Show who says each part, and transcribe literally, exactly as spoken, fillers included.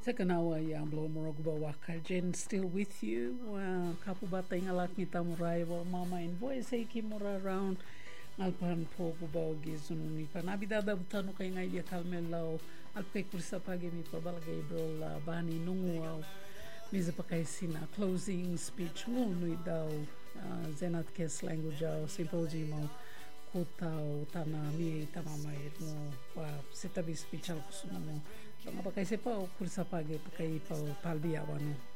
Speaker 1: Sakanawa Yamblo Morogba Wakarjen still with you. Uh, Kapu bata ingalak ni tamurai wa mama in voice ay kimura around alpan po gubaw gizununi pa nabidada butano kay ngay dia kalmelaw alpe kursa pagi mi pa balagay bro la bani nunguaw miza pa kay sina closing speech mo nui daw uh, zenat kes language aw symposium kutaw tana mi tamamay mo wa sitabi speech al kusuno mo nga pa kay sepa o kursa pagi pa kay pa palbiya wano